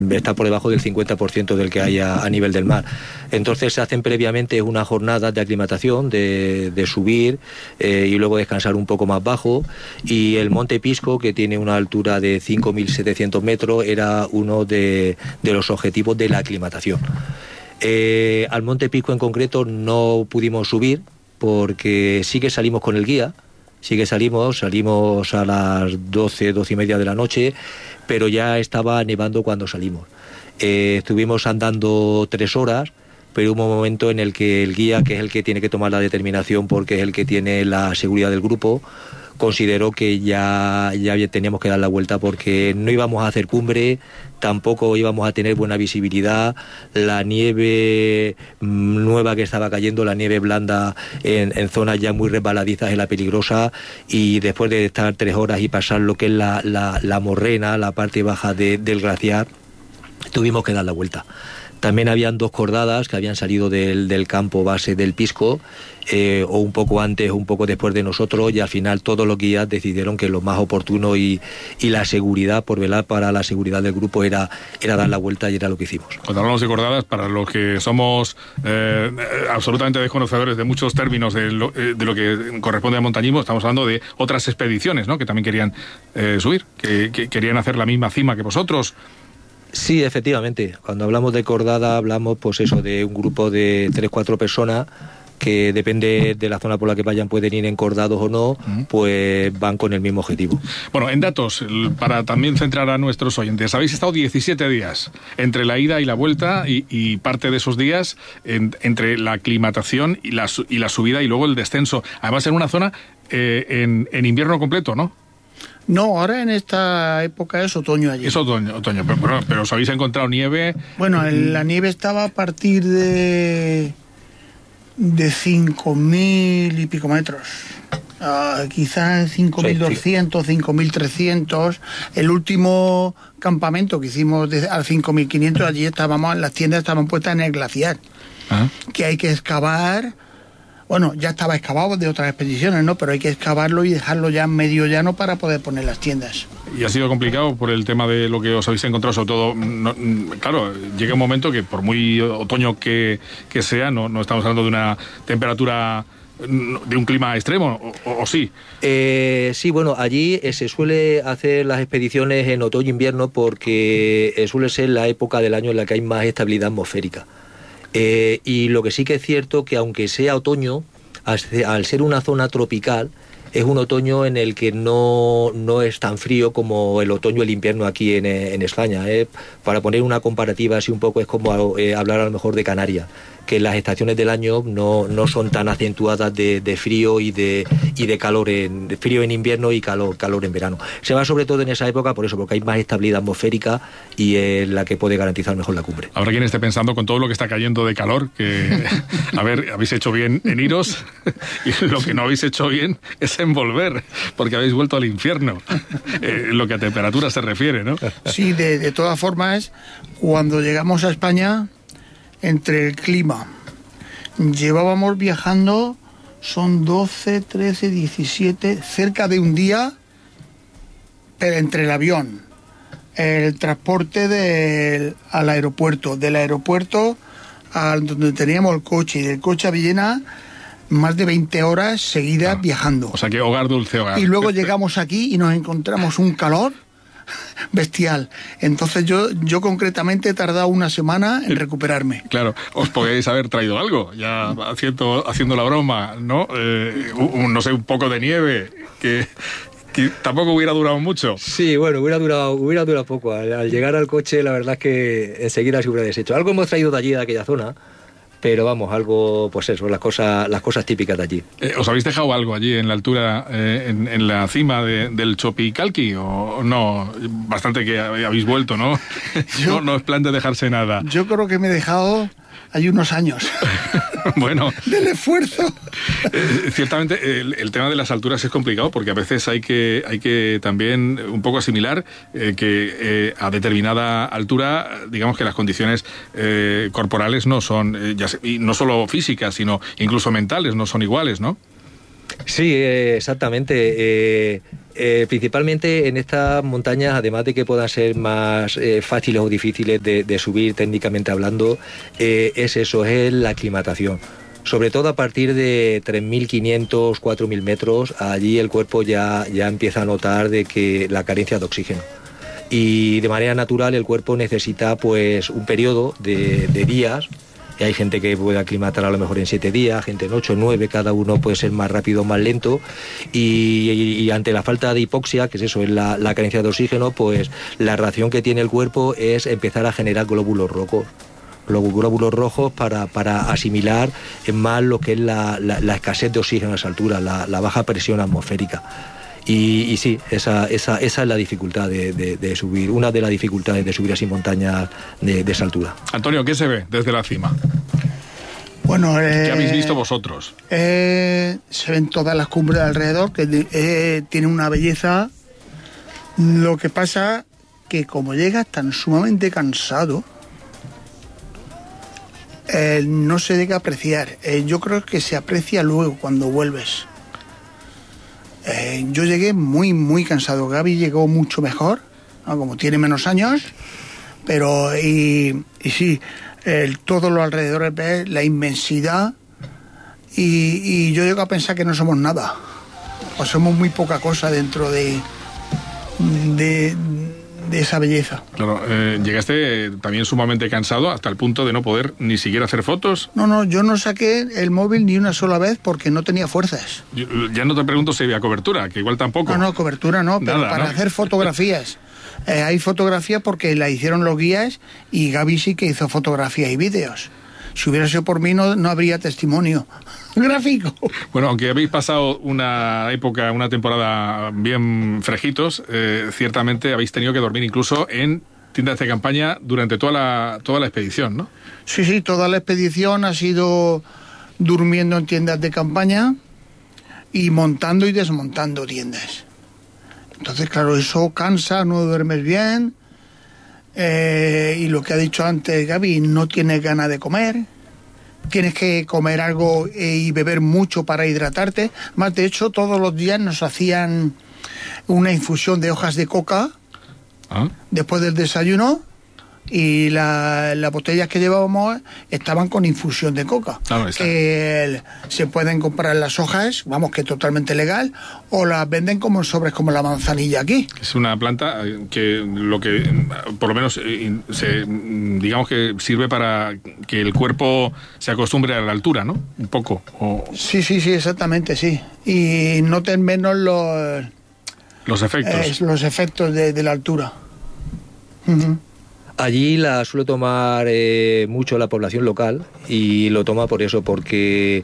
está por debajo del 50% del que hay a nivel del mar. Entonces se hacen previamente unas jornadas de aclimatación, de subir y luego descansar un poco más bajo, y el Monte Pisco, que tiene una altura de 5.700 metros, era uno de los objetivos de la aclimatación. Al Monte Pisco en concreto no pudimos subir porque sí que salimos con el guía. Sí que salimos a las 12 y media de la noche, pero ya estaba nevando cuando salimos. Estuvimos andando 3 horas, pero hubo un momento en el que el guía, que es el que tiene que tomar la determinación porque es el que tiene la seguridad del grupo, consideró que ya teníamos que dar la vuelta porque no íbamos a hacer cumbre, tampoco íbamos a tener buena visibilidad, la nieve nueva que estaba cayendo, la nieve blanda en zonas ya muy resbaladizas era peligrosa, y después de estar 3 horas y pasar lo que es la morrena, la parte baja del glaciar, tuvimos que dar la vuelta. También habían 2 cordadas que habían salido del campo base del Pisco, o un poco antes o un poco después de nosotros, y al final todos los guías decidieron que lo más oportuno y la seguridad, por velar para la seguridad del grupo, era dar la vuelta, y era lo que hicimos. Cuando hablamos de cordadas, para los que somos absolutamente desconocedores de muchos términos de lo que corresponde al montañismo, estamos hablando de otras expediciones, ¿no?, que también querían subir, que querían hacer la misma cima que vosotros. Sí, efectivamente. Cuando hablamos de cordada, hablamos pues eso, de un grupo de 3-4 personas que, depende de la zona por la que vayan, pueden ir encordados o no, pues van con el mismo objetivo. Bueno, en datos, para también centrar a nuestros oyentes, habéis estado 17 días entre la ida y la vuelta, y parte de esos días entre la aclimatación y la subida y luego el descenso. Además, en una zona en invierno completo, ¿no? No, ahora en esta época es otoño allí. Es otoño, pero os habéis encontrado nieve. Bueno, la nieve estaba a partir de 5.000 y pico metros. Quizás 5.200, 5.300. El último campamento que hicimos al 5.500, allí las tiendas estaban puestas en el glaciar. Que hay que excavar. Bueno, ya estaba excavado de otras expediciones, ¿no? Pero hay que excavarlo y dejarlo ya medio llano para poder poner las tiendas. Y ha sido complicado por el tema de lo que os habéis encontrado, sobre todo, claro, llega un momento que por muy otoño que sea, no estamos hablando de una temperatura, de un clima extremo, ¿o sí? Sí, bueno, allí se suele hacer las expediciones en otoño-invierno porque suele ser la época del año en la que hay más estabilidad atmosférica. Y lo que sí que es cierto, que aunque sea otoño, al ser una zona tropical, es un otoño en el que no es tan frío como el otoño y el invierno aquí en España. Para poner una comparativa así un poco, es como hablar a lo mejor de Canarias, que las estaciones del año no son tan acentuadas de frío y de calor, de frío en invierno y calor en verano. Se va sobre todo en esa época por eso, porque hay más estabilidad atmosférica y es la que puede garantizar mejor la cumbre. Habrá quien esté pensando, con todo lo que está cayendo de calor, que a ver, habéis hecho bien en iros, y lo que no habéis hecho bien es en volver, porque habéis vuelto al infierno, lo que a temperatura se refiere, ¿no? Sí, de todas formas, cuando llegamos a España, entre el clima, llevábamos viajando, son 12, 13, 17, cerca de un día, pero entre el avión, el transporte al aeropuerto, del aeropuerto a donde teníamos el coche, y del coche a Villena, más de 20 horas seguidas viajando. O sea que hogar, dulce hogar. Y luego llegamos aquí y nos encontramos un calor bestial. Entonces yo concretamente he tardado una semana en recuperarme. Claro, os podéis haber traído algo, ya haciendo la broma, ¿no? No sé, un poco de nieve, que tampoco hubiera durado mucho. Sí, bueno, hubiera durado poco. Al llegar al coche, la verdad es que enseguida se hubiera deshecho. Algo hemos traído de allí, de aquella zona, pero vamos, algo, pues eso, las cosas típicas de allí. ¿Os habéis dejado algo allí en la altura, en la cima del Chopicalqui, o no? Bastante que habéis vuelto, ¿no? No es plan de dejarse nada. Yo creo que me he dejado hay unos años. Bueno. Del esfuerzo. Ciertamente el tema de las alturas es complicado, porque a veces hay que también un poco asimilar que a determinada altura, digamos que las condiciones corporales no son, y no solo físicas, sino incluso mentales, no son iguales, ¿no? Sí, exactamente. Principalmente en estas montañas, además de que puedan ser más fáciles o difíciles de subir técnicamente hablando, es la aclimatación. Sobre todo a partir de 3.500, 4.000 metros, allí el cuerpo ya empieza a notar de que la carencia de oxígeno. Y de manera natural el cuerpo necesita pues un periodo de días. Y hay gente que puede aclimatar a lo mejor en 7 días, gente en 8, 9, cada uno puede ser más rápido o más lento. Y ante la falta de hipoxia, que es eso, es la carencia de oxígeno, pues la reacción que tiene el cuerpo es empezar a generar glóbulos rojos para asimilar más lo que es la escasez de oxígeno a esa altura, la baja presión atmosférica. Y sí, esa es la dificultad de subir, una de las dificultades de subir así montañas de esa altura. Antonio, ¿qué se ve desde la cima? Bueno, ¿qué habéis visto vosotros? Se ven todas las cumbres de alrededor, que tienen una belleza. Lo que pasa que como llegas tan sumamente cansado, no se llega a apreciar. Yo creo que se aprecia luego cuando vuelves. Yo llegué muy, muy cansado. Gaby llegó mucho mejor, ¿no? Como tiene menos años, pero y sí, todo lo alrededor, la inmensidad, y yo llego a pensar que no somos nada, o somos muy poca cosa dentro de esa belleza. Claro, llegaste también sumamente cansado hasta el punto de no poder ni siquiera hacer fotos. No, yo no saqué el móvil ni una sola vez porque no tenía fuerzas. Ya no te pregunto si había cobertura, que igual tampoco. No, cobertura no, pero nada, para hacer fotografías. Hay fotografías porque la hicieron los guías y Gaby sí que hizo fotografías y vídeos. Si hubiera sido por mí no habría testimonio gráfico. Bueno, aunque habéis pasado una temporada bien frejitos, ciertamente habéis tenido que dormir incluso en tiendas de campaña durante toda la expedición, ¿no? Sí, toda la expedición ha sido durmiendo en tiendas de campaña y montando y desmontando tiendas. Entonces, claro, eso cansa, no duermes bien. Y lo que ha dicho antes Gaby, no tienes ganas de comer, tienes que comer algo y beber mucho para hidratarte. Más de hecho, todos los días nos hacían una infusión de hojas de coca después del desayuno, y las botellas que llevábamos estaban con infusión de coca. Claro, que se pueden comprar las hojas, vamos, que es totalmente legal, o las venden como en sobres, como la manzanilla aquí. Es una planta que por lo menos digamos que sirve para que el cuerpo se acostumbre a la altura, ¿no? Un poco. Sí, exactamente, sí. Y noten menos los efectos. Los efectos de la altura. Uh-huh. Allí la suele tomar mucho la población local, y lo toma por eso, porque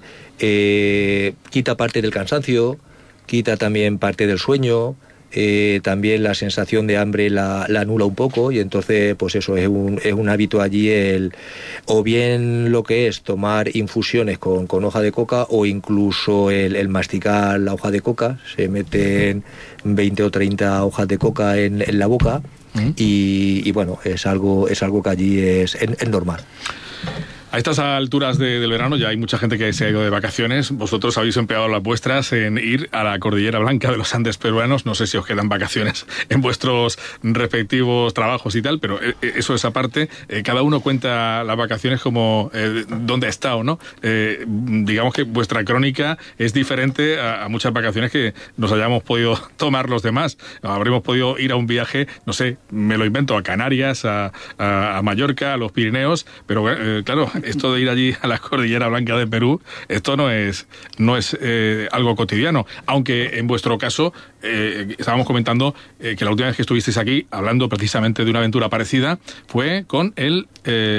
quita parte del cansancio, quita también parte del sueño, también la sensación de hambre la anula un poco, y entonces pues eso es un hábito allí, o bien lo que es tomar infusiones con hoja de coca, o incluso el masticar la hoja de coca. Se meten 20 o 30 hojas de coca en la boca. Y bueno, es algo que allí es normal. A estas alturas del verano ya hay mucha gente que se ha ido de vacaciones. Vosotros habéis empleado las vuestras en ir a la Cordillera Blanca de los Andes peruanos. No sé si os quedan vacaciones en vuestros respectivos trabajos y tal, pero eso es aparte. Cada uno cuenta las vacaciones como dónde ha estado, ¿no? Digamos que vuestra crónica es diferente a muchas vacaciones que nos hayamos podido tomar los demás. Habremos podido ir a un viaje, no sé, me lo invento, a Canarias, a Mallorca, a los Pirineos, pero claro, esto de ir allí a la Cordillera Blanca de Perú, esto no es algo cotidiano, aunque en vuestro caso estábamos comentando que la última vez que estuvisteis aquí hablando precisamente de una aventura parecida fue con el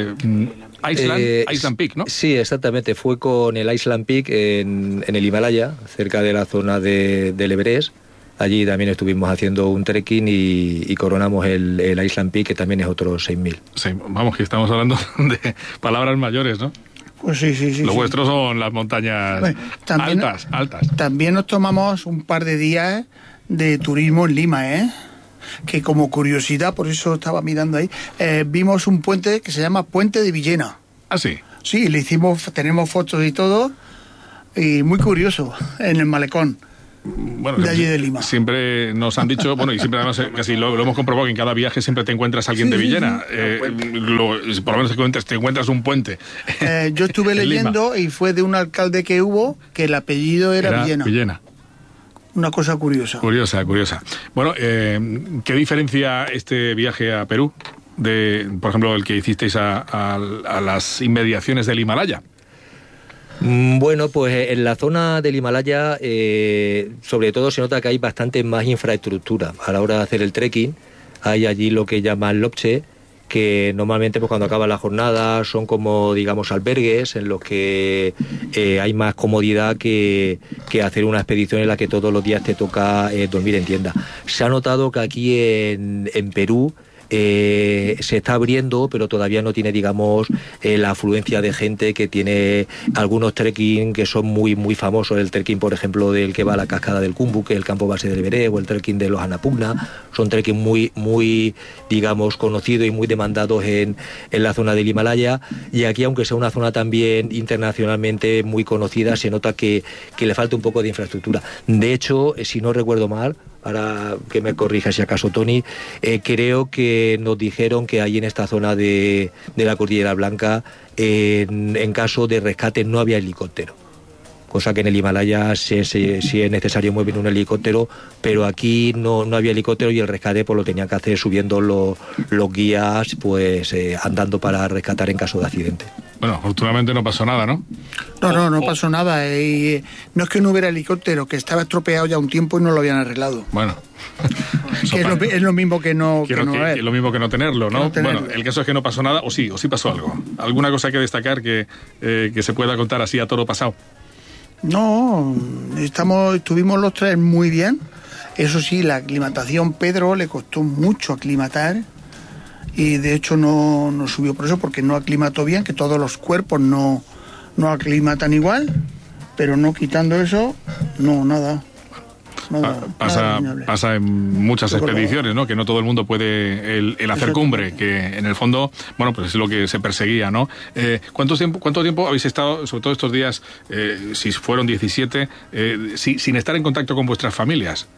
Island Peak, ¿no? Sí, exactamente, fue con el Island Peak en el Himalaya, cerca de la zona del Everest. Allí también estuvimos haciendo un trekking y coronamos el Island Peak, que también es otro 6.000. Sí, vamos, que estamos hablando de palabras mayores, ¿no? Pues sí. Lo vuestro son las montañas altas. También nos tomamos un par de días de turismo en Lima, que como curiosidad, por eso estaba mirando ahí, vimos un puente que se llama Puente de Villena. ¿Ah, sí? Sí, tenemos fotos y todo. y muy curioso, en el malecón. Bueno, de allí de Lima. Siempre nos han dicho, bueno, y siempre además casi lo hemos comprobado, que en cada viaje siempre te encuentras a alguien de Villena. Por lo menos te encuentras un puente. Yo estuve leyendo y fue de un alcalde que hubo que el apellido era Villena. Una cosa curiosa. Curiosa. Bueno, ¿qué diferencia este viaje a Perú de, por ejemplo, el que hicisteis a las inmediaciones del Himalaya? Bueno, pues en la zona del Himalaya sobre todo se nota que hay bastante más infraestructura a la hora de hacer el trekking. Hay allí lo que llaman lopche, que normalmente pues cuando acaba la jornada son como, digamos, albergues en los que hay más comodidad que hacer una expedición en la que todos los días te toca dormir en tienda. Se ha notado que aquí en Perú se está abriendo, pero todavía no tiene, digamos, la afluencia de gente que tiene algunos trekking que son muy muy famosos. El trekking, por ejemplo, del que va a la cascada del Kumbu, que es el campo base del Everest, o el trekking de los Annapurna. Son trekking muy, digamos, conocidos y muy demandados en la zona del Himalaya. Y aquí, aunque sea una zona también internacionalmente muy conocida, se nota que le falta un poco de infraestructura. De hecho, si no recuerdo mal, ahora que me corrija si acaso Tony, creo que nos dijeron que ahí en esta zona de la Cordillera Blanca, en caso de rescate no había helicóptero, cosa que en el Himalaya sí es necesario mover un helicóptero, pero aquí no había helicóptero y el rescate pues lo tenían que hacer subiendo los guías, pues andando para rescatar en caso de accidente. Bueno, afortunadamente no pasó nada, ¿no? No pasó nada. Y no es que no hubiera helicóptero, que estaba estropeado ya un tiempo y no lo habían arreglado. Bueno. Que es lo mismo que no es lo mismo que no tenerlo, ¿no? Bueno, el caso es que no pasó nada, o sí pasó algo. ¿Alguna cosa que destacar que se pueda contar así a toro pasado? No, estuvimos los tres muy bien. Eso sí, la aclimatación, Pedro le costó mucho aclimatar y de hecho no subió por eso, porque no aclimató bien, que todos los cuerpos no aclimatan igual, pero no quitando eso, nada. Pasa en muchas expediciones, ¿no? Que no todo el mundo puede el hacer cumbre, que en el fondo, bueno, pues es lo que se perseguía, ¿no? ¿Cuánto tiempo habéis estado, sobre todo estos días, si fueron 17, sin estar en contacto con vuestras familias?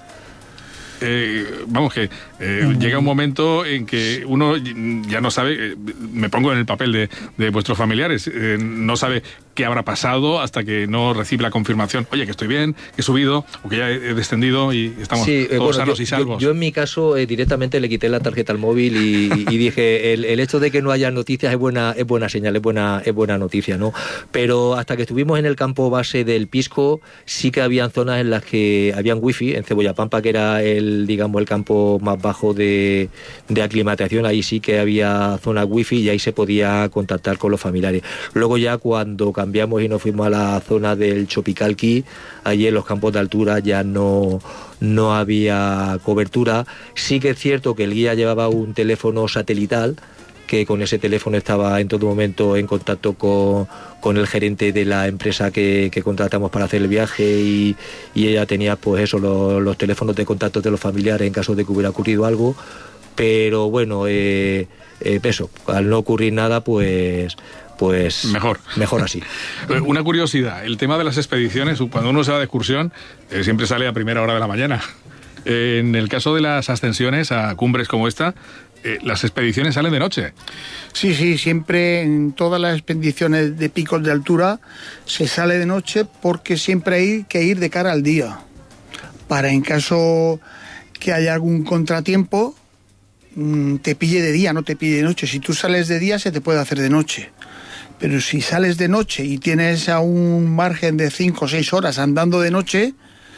Vamos, que llega un momento en que uno ya no sabe, me pongo en el papel de vuestros familiares, no sabe qué habrá pasado hasta que no recibe la confirmación, oye, que estoy bien, que he subido, o que ya he descendido y estamos todos sanos y salvos. Yo en mi caso directamente le quité la tarjeta al móvil y dije, el hecho de que no haya noticias es buena señal, es buena noticia, ¿no? Pero hasta que estuvimos en el campo base del Pisco, sí que habían zonas en las que habían wifi, en Cebollapampa, que era el campo más bajo de aclimatación. Ahí sí que había zona wifi y ahí se podía contactar con los familiares. Luego ya cuando cambiamos y nos fuimos a la zona del Chopicalqui, allí en los campos de altura ya no había cobertura. Sí que es cierto que el guía llevaba un teléfono satelital, que con ese teléfono estaba en todo momento en contacto con el gerente de la empresa que contratamos para hacer el viaje y ella tenía pues eso, los teléfonos de contacto de los familiares en caso de que hubiera ocurrido algo, pero bueno, eso, al no ocurrir nada pues mejor así. Una curiosidad, el tema de las expediciones, cuando uno se va de excursión, siempre sale a primera hora de la mañana. En el caso de las ascensiones a cumbres como esta, las expediciones salen de noche. Sí, siempre en todas las expediciones de picos de altura se sale de noche, porque siempre hay que ir de cara al día, para en caso que haya algún contratiempo te pille de día, no te pille de noche. Si tú sales de día se te puede hacer de noche, pero si sales de noche y tienes a un margen de 5 o 6 horas andando de noche,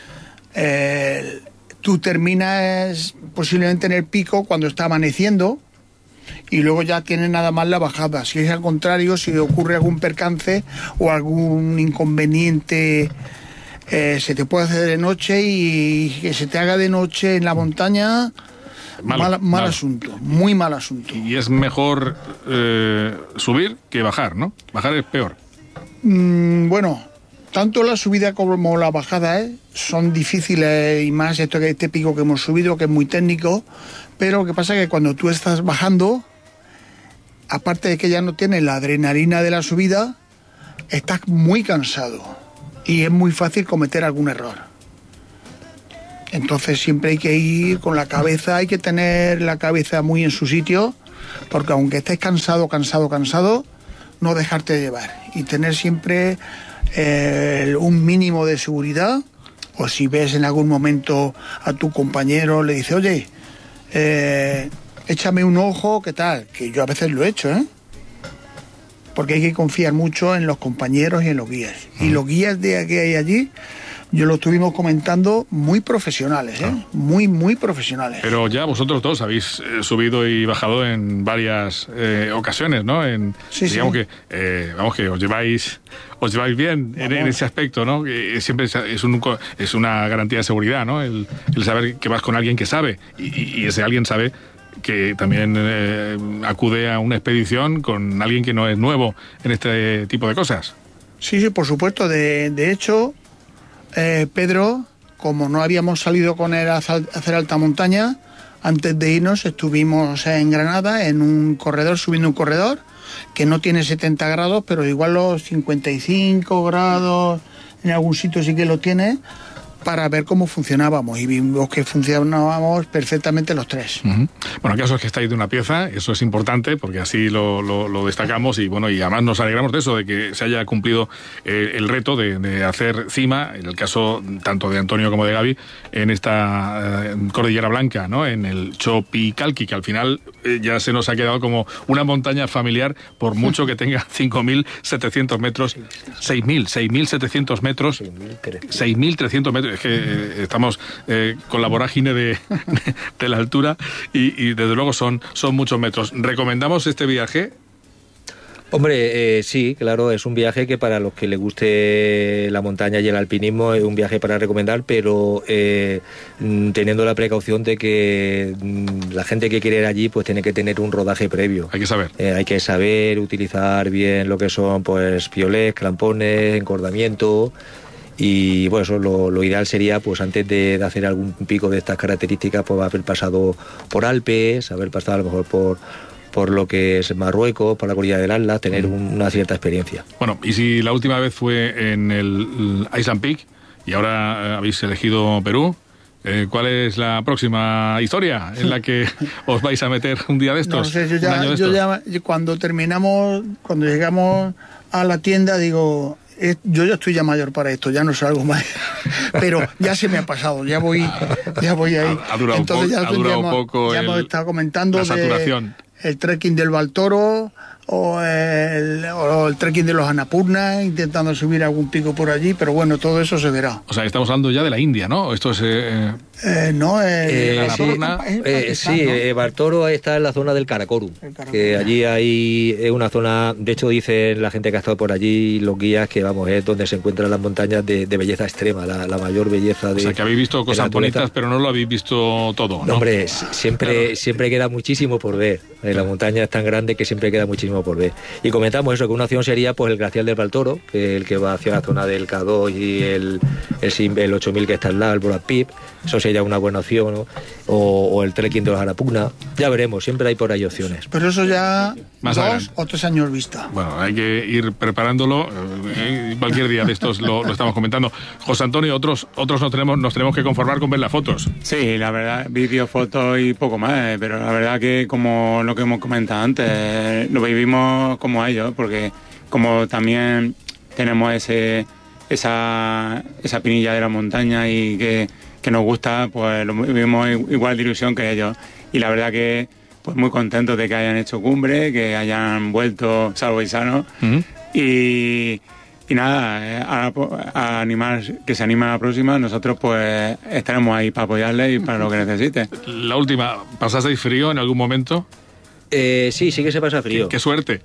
tú terminas posiblemente en el pico cuando está amaneciendo y luego ya tienes nada más la bajada. Si es al contrario, si ocurre algún percance o algún inconveniente, se te puede hacer de noche, y que se te haga de noche en la montaña, mal asunto, muy mal asunto. Y es mejor subir que bajar, ¿no? Bajar es peor. Bueno, tanto la subida como la bajada son difíciles, y más este pico que hemos subido, que es muy técnico, pero lo que pasa es que cuando tú estás bajando, aparte de que ya no tienes la adrenalina de la subida, estás muy cansado. y es muy fácil cometer algún error. Entonces siempre hay que ir con la cabeza, hay que tener la cabeza muy en su sitio, porque aunque estés cansado, no dejarte llevar y tener siempre un mínimo de seguridad. O si ves en algún momento a tu compañero, le dices, oye, échame un ojo, ¿qué tal? Que yo a veces lo he hecho, porque hay que confiar mucho en los compañeros y en los guías. Y los guías que hay allí, yo lo estuvimos comentando, muy profesionales, muy profesionales. Pero ya vosotros dos habéis subido y bajado en varias ocasiones, ¿no? Digamos que os lleváis bien en ese aspecto, ¿no? Siempre es una garantía de seguridad, ¿no? El saber que vas con alguien que sabe y ese alguien sabe que también acude a una expedición con alguien que no es nuevo en este tipo de cosas. Sí, por supuesto. De hecho, Pedro, como no habíamos salido con él a hacer alta montaña, antes de irnos estuvimos en Granada en un corredor, subiendo un corredor que no tiene 70 grados, pero igual los 55 grados en algún sitio sí que lo tiene, para ver cómo funcionábamos, y vimos que funcionábamos perfectamente los tres. Bueno, el caso es que estáis de una pieza, eso es importante porque así lo destacamos y bueno, y además nos alegramos de eso, de que se haya cumplido el reto de hacer cima, en el caso tanto de Antonio como de Gaby, en esta Cordillera Blanca, ¿no? En el Chopicalqui, que al final ya se nos ha quedado como una montaña familiar, por mucho que tenga 5.700 metros, 6.700 metros, 6.300 metros. Es que estamos con la vorágine de la altura y desde luego son muchos metros. ¿Recomendamos este viaje? Hombre, sí, claro, es un viaje que para los que les guste la montaña y el alpinismo es un viaje para recomendar, pero teniendo la precaución de que la gente que quiere ir allí pues tiene que tener un rodaje previo. Hay que saber. Hay que saber utilizar bien lo que son pues piolets, clampones, encordamiento. Y bueno, eso lo ideal sería pues antes de hacer algún pico de estas características pues haber pasado por Alpes, haber pasado a lo mejor por lo que es Marruecos, por la cordillera del Atlas, tener una cierta experiencia. Bueno, y si la última vez fue en el Island Peak y ahora habéis elegido Perú, ¿cuál es la próxima historia en la que os vais a meter un día de estos? No sé, yo ya cuando llegamos a la tienda digo, yo ya estoy ya mayor para esto, ya no salgo más, pero ya se me ha pasado, ya voy ahí. Ha durado un poco. Ya hemos estado comentando la saturación. El trekking del Baltoro o el trekking de los Annapurna, intentando subir algún pico por allí, pero bueno, todo eso se verá. O sea, estamos hablando ya de la India, ¿no? Esto es... Annapurna. Sí, Baltoro está en la zona del Karakorum, que allí hay una zona, de hecho dice la gente que ha estado por allí, los guías, que vamos, es donde se encuentran las montañas de belleza extrema, la mayor belleza de... O sea, que habéis visto cosas bonitas, pero no lo habéis visto todo, ¿no? Hombre, siempre queda muchísimo por ver. La montaña es tan grande que siempre queda muchísimo por ver. Y comentamos eso, que una opción sería pues el glaciar del Baltoro, que el que va hacia la zona del K2 y el 8000 que está al lado, el Brad Pitt. Eso sería una buena opción, ¿no? O el trekking de los Annapurna. Ya veremos, siempre hay por ahí opciones. Pero eso ya más 2 o 3 años vista. Bueno, hay que ir preparándolo. Cualquier día de estos lo estamos comentando. José Antonio, otros nos tenemos que conformar con ver las fotos. Sí, la verdad, vídeos, fotos y poco más. Pero la verdad que, como lo que hemos comentado antes, lo vivimos como ellos, porque como también tenemos esa pinilla de la montaña y que nos gusta, pues lo vivimos igual de ilusión que ellos. Y la verdad que pues muy contentos de que hayan hecho cumbre, que hayan vuelto salvo y sanos. Y nada, a animar, que se anime a la próxima. Nosotros pues estaremos ahí para apoyarles y para lo que necesite. La última, ¿pasasteis frío en algún momento? Sí que se pasa frío. ¡Qué suerte!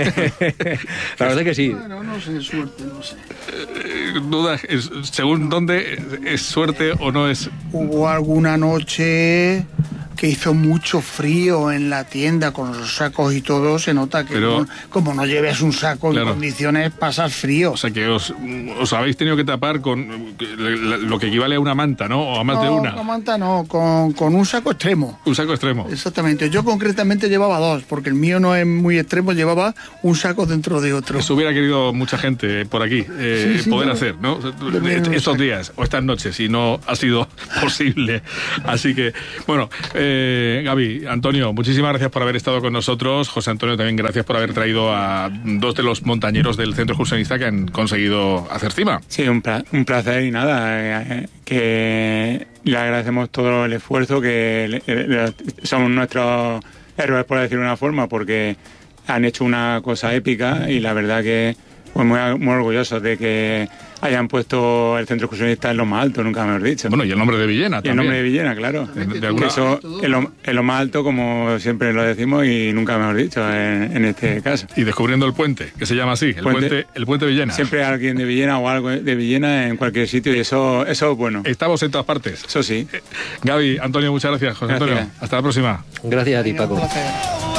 La verdad es que sí. Bueno, no sé, suerte, no sé. Duda, según dónde es suerte o no es. Hubo alguna noche que hizo mucho frío en la tienda con los sacos y todo, se nota que como no lleves un saco en condiciones, pasas frío. O sea que os habéis tenido que tapar con lo que equivale a una manta, ¿no? O a más de una. Con manta no, con un saco extremo. Un saco extremo. Exactamente. Yo concretamente llevaba dos, porque el mío no es muy extremo, llevaba un saco dentro de otro. Eso hubiera querido mucha gente por aquí poder hacer, ¿no? Estos días o estas noches, y no ha sido posible. Así que, bueno, Gaby, Antonio, muchísimas gracias por haber estado con nosotros. José Antonio, también gracias por haber traído a dos de los montañeros del Centro Excursionista que han conseguido hacer cima. Sí, un placer y nada, que le agradecemos todo el esfuerzo, que somos nuestros héroes, por decirlo de una forma, porque han hecho una cosa épica y la verdad que pues muy orgullosos de que hayan puesto el Centro Excursionista en lo más alto, nunca mejor dicho. Bueno, y el nombre de Villena también. El nombre de Villena, claro. Eso es lo más alto, como siempre lo decimos, y nunca mejor dicho en este caso. Y descubriendo el puente, que se llama así, el puente Villena. Siempre hay alguien de Villena o algo de Villena en cualquier sitio, y eso es bueno. Estamos en todas partes. Eso sí. Gaby, Antonio, muchas gracias. José Antonio, hasta la próxima. Gracias a ti, Paco.